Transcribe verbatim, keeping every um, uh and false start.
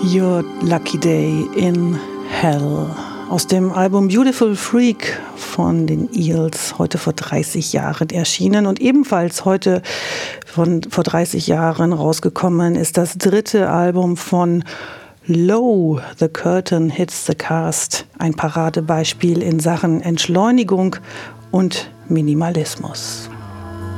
Your Lucky Day in Hell aus dem Album Beautiful Freak von den Eels, heute vor dreißig Jahren erschienen. Und ebenfalls heute von, vor dreißig Jahren rausgekommen ist das dritte Album von Low, The Curtain Hits the Cast, ein Paradebeispiel in Sachen Entschleunigung und Minimalismus.